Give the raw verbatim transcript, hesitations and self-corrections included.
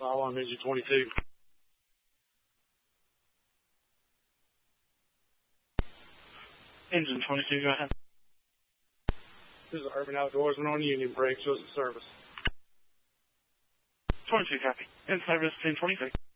Follow on engine twenty-two. Engine twenty-two, go ahead. This is Urban Outdoors and on Union Brake, shows the service. twenty-two, copy. In service, ten twenty-six.